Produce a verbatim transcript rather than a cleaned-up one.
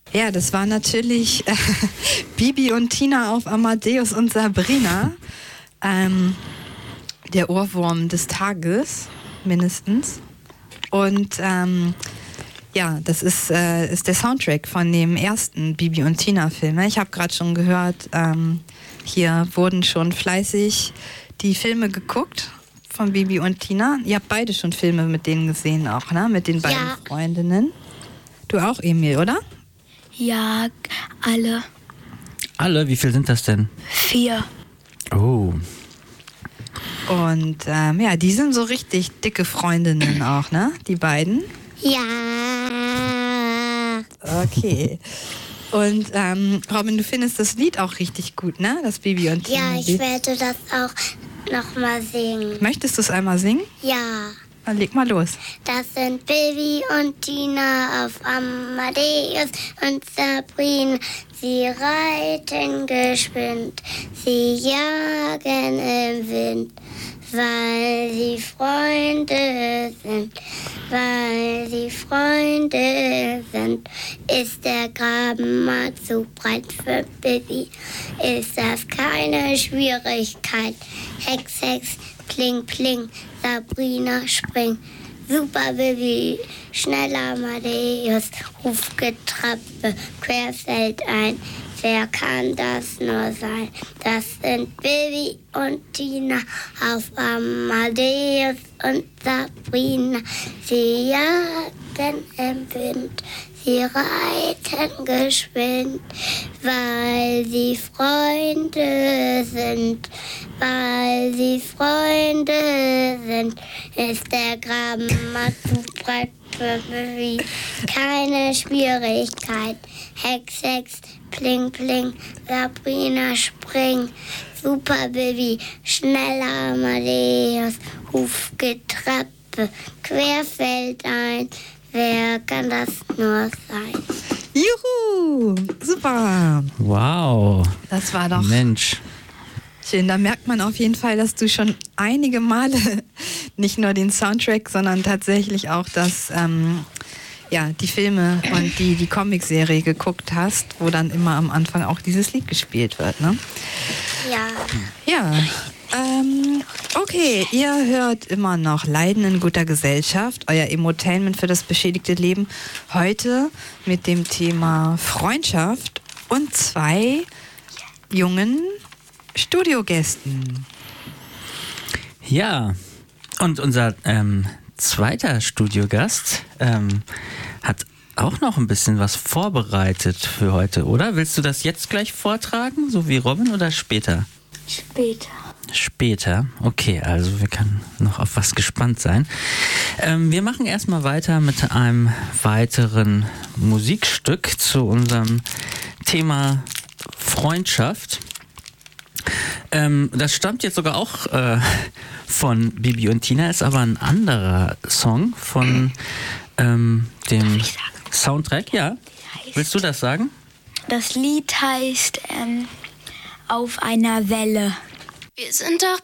Ja, das war natürlich äh, Bibi und Tina auf Amadeus und Sabrina. Ähm, der Ohrwurm des Tages, mindestens. Und ähm, ja, das ist, äh, ist der Soundtrack von dem ersten Bibi und Tina-Film. Ich habe gerade schon gehört, ähm, hier wurden schon fleißig die Filme geguckt von Bibi und Tina. Ihr habt beide schon Filme mit denen gesehen auch, ne? Mit den beiden Ja. Freundinnen. Du auch, Emil, oder? Ja, alle. Alle? Wie viel sind das denn? Vier. Oh. Und ähm, ja, die sind so richtig dicke Freundinnen auch, ne? Die beiden. Ja. Okay. Und ähm, Robin, du findest das Lied auch richtig gut, ne? Das Bibi und Tina. Ja, ich werde das auch nochmal singen. Möchtest du es einmal singen? Ja. Dann leg mal los. Das sind Bibi und Tina auf Amadeus und Sabrina. Sie reiten geschwind, sie jagen im Wind, weil sie Freunde sind, weil sie Freunde sind. Ist der Graben mal zu breit für Bibi, ist das keine Schwierigkeit. Hex, Hex, Pling, Pling, Sabrina spring. Super Bibi, schneller Amadeus, Hufgetrappe, querfeld ein. Wer kann das nur sein? Das sind Bibi und Tina auf Amadeus und Sabrina. Sie jagen im Wind, sie reiten geschwind, weil sie Freunde sind, weil sie Freunde sind. Ist der Graben mal zu breit für Bibi, keine Schwierigkeit. Hex, Hex, Pling, Pling, Sabrina spring. Super Bibi, schneller Amadeus, Hufgetrappe, querfeld ein. Wer kann das nur sein? Juhu! Super! Wow. Das war doch Mensch. schön. Da merkt man auf jeden Fall, dass du schon einige Male nicht nur den Soundtrack, sondern tatsächlich auch das, ähm, ja, die Filme und die, die Comicserie geguckt hast, wo dann immer am Anfang auch dieses Lied gespielt wird, ne? Ja. Ja, ähm, okay, ihr hört immer noch Leiden in guter Gesellschaft, euer Emotainment für das beschädigte Leben. Heute mit dem Thema Freundschaft und zwei jungen Studiogästen. Ja, und unser ähm, zweiter Studiogast ähm, hat auch noch ein bisschen was vorbereitet für heute, oder? Willst du das jetzt gleich vortragen, so wie Robin, oder später? Später. Später, okay, also wir können noch auf was gespannt sein. Ähm, wir machen erstmal weiter mit einem weiteren Musikstück zu unserem Thema Freundschaft. Ähm, das stammt jetzt sogar auch äh, von Bibi und Tina, ist aber ein anderer Song von ähm, dem Soundtrack. Ja, willst du das sagen? Das Lied heißt ähm, Auf einer Welle. Wir sind doch